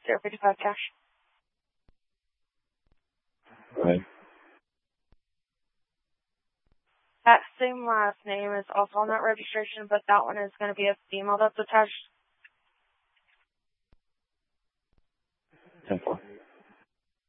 055 cash. Right. That same last name is also on that registration, but that one is going to be a female that's attached. 10-4.